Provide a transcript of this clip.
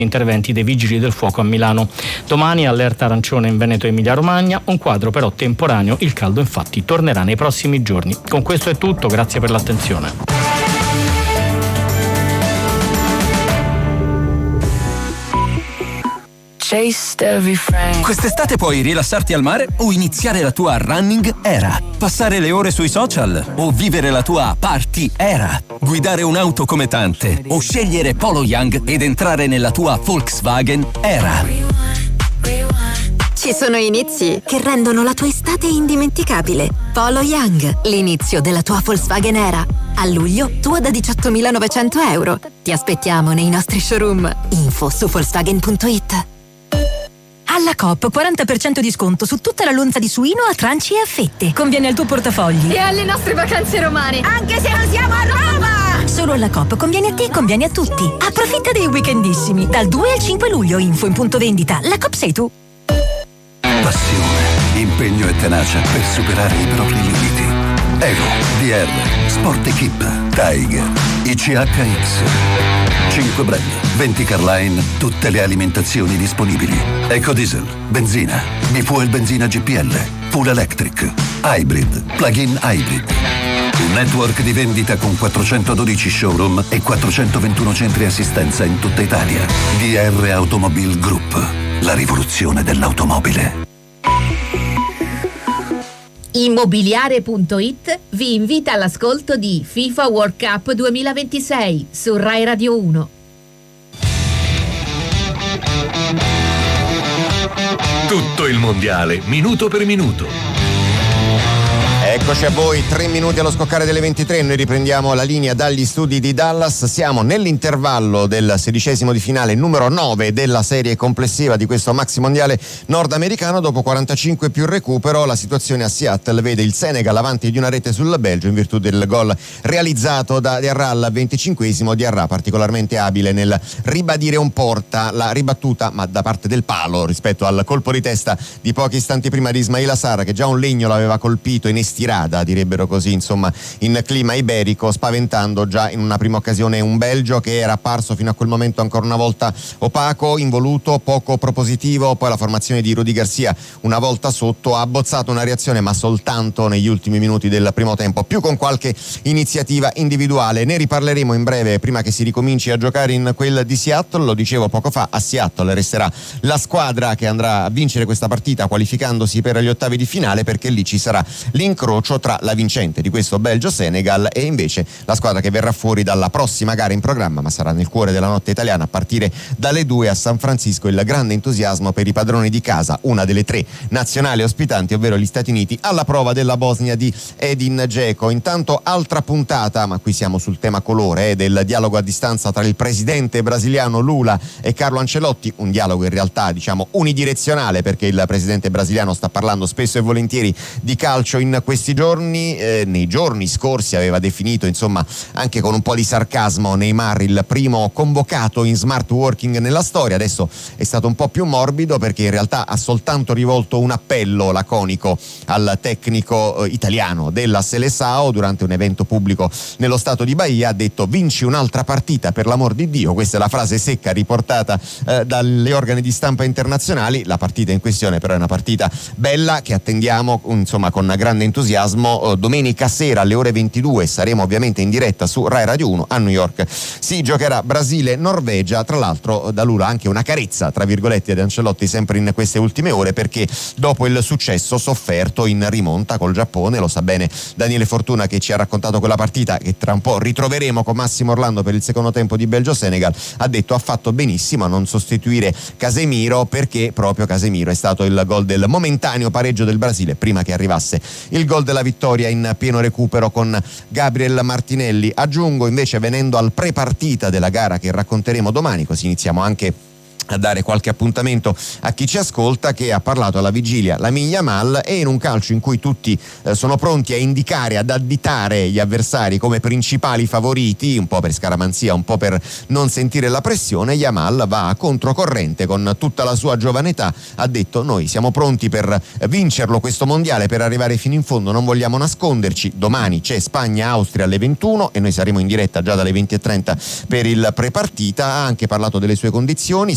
interventi dei vigili del fuoco a Milano. Domani allerta arancione in Veneto e Emilia Romagna, un quadro però temporaneo, il caldo infatti tornerà nei prossimi giorni. Con questo è tutto, grazie per l'attenzione. Quest'estate puoi rilassarti al mare o iniziare la tua running era, passare le ore sui social o vivere la tua party era, guidare un'auto come tante o scegliere Polo Young ed entrare nella tua Volkswagen era. Ci sono inizi che rendono la tua estate indimenticabile. Polo Young, l'inizio della tua Volkswagen era. A luglio, tua da 18.900 euro. Ti aspettiamo nei nostri showroom. Info su Volkswagen.it. Alla Coop 40% di sconto su tutta la lonza di suino a tranci e a fette. Conviene al tuo portafogli. E alle nostre vacanze romane. Anche se non siamo a Roma! Solo alla Coop conviene a te e conviene a tutti. Approfitta dei weekendissimi. Dal 2 al 5 luglio. Info in punto vendita. La Coop sei tu. Passione, impegno e tenacia per superare i propri limiti. Evo, DR, Sport Equip, Tiger, ICHX. 5 brand, 20 Carline, tutte le alimentazioni disponibili. Ecodiesel, benzina, bifuel benzina GPL, full electric, hybrid, plug-in hybrid. Un network di vendita con 412 showroom e 421 centri assistenza in tutta Italia. DR Automobile Group, la rivoluzione dell'automobile. Immobiliare.it vi invita all'ascolto di FIFA World Cup 2026 su Rai Radio 1. Tutto il mondiale, minuto per minuto. Eccoci a voi, 3 minuti allo scoccare delle 23, noi riprendiamo la linea dagli studi di Dallas, siamo nell'intervallo del 16° di finale numero 9 della serie complessiva di questo maxi mondiale nordamericano. Dopo 45 più recupero, la situazione a Seattle vede il Senegal avanti di una rete sul Belgio in virtù del gol realizzato da Diarra al 25°. Diarra particolarmente abile nel ribadire un porta, la ribattuta ma da parte del palo rispetto al colpo di testa di pochi istanti prima di Ismaila Sarr, che già un legno l'aveva colpito in stirada, direbbero così, insomma, in clima iberico, spaventando già in una prima occasione un Belgio che era apparso fino a quel momento ancora una volta opaco, involuto, poco propositivo. Poi la formazione di Rudy Garcia, una volta sotto, ha abbozzato una reazione, ma soltanto negli ultimi minuti del primo tempo, più con qualche iniziativa individuale. Ne riparleremo in breve, prima che si ricominci a giocare in quel di Seattle. Lo dicevo poco fa, a Seattle resterà la squadra che andrà a vincere questa partita qualificandosi per gli ottavi di finale, perché lì ci sarà l'incrocio tra la vincente di questo Belgio-Senegal e invece la squadra che verrà fuori dalla prossima gara in programma, ma sarà nel cuore della notte italiana a partire dalle 2 a San Francisco. Il grande entusiasmo per i padroni di casa, una delle 3 nazionali ospitanti, ovvero gli Stati Uniti, alla prova della Bosnia di Edin Dzeko. Intanto altra puntata, ma qui siamo sul tema colore, del dialogo a distanza tra il presidente brasiliano Lula e Carlo Ancelotti, un dialogo in realtà diciamo unidirezionale, perché il presidente brasiliano sta parlando spesso e volentieri di calcio in questi giorni. Nei giorni scorsi aveva definito, insomma, anche con un po' di sarcasmo, Neymar il primo convocato in smart working nella storia. Adesso è stato un po' più morbido, perché in realtà ha soltanto rivolto un appello laconico al tecnico italiano della Seleção durante un evento pubblico nello stato di Bahia. Ha detto: vinci un'altra partita per l'amor di Dio. Questa è la frase secca riportata dalle organi di stampa internazionali. La partita in questione però è una partita bella che attendiamo, insomma, con grande entusiasmo. Domenica sera alle ore 22 saremo ovviamente in diretta su Rai Radio 1 a New York. Si giocherà Brasile-Norvegia. Tra l'altro da Lula anche una carezza tra virgolette ad Ancelotti sempre in queste ultime ore, perché dopo il successo sofferto in rimonta col Giappone, lo sa bene Daniele Fortuna che ci ha raccontato quella partita che tra un po' ritroveremo con Massimo Orlando per il secondo tempo di Belgio-Senegal, ha detto: ha fatto benissimo a non sostituire Casemiro, perché proprio Casemiro è stato il gol del momentaneo pareggio del Brasile prima che arrivasse il gol della vittoria in pieno recupero con Gabriel Martinelli. Aggiungo invece, venendo al pre-partita della gara che racconteremo domani, così iniziamo anche a dare qualche appuntamento a chi ci ascolta, che ha parlato alla vigilia Lamine Yamal, e in un calcio in cui tutti sono pronti a indicare, ad additare gli avversari come principali favoriti, un po' per scaramanzia, un po' per non sentire la pressione, Yamal va a controcorrente con tutta la sua giovane età. Ha detto: noi siamo pronti per vincerlo questo mondiale, per arrivare fino in fondo, non vogliamo nasconderci. Domani c'è Spagna-Austria alle 21 e noi saremo in diretta già dalle 20:30 per il pre-partita. Ha anche parlato delle sue condizioni,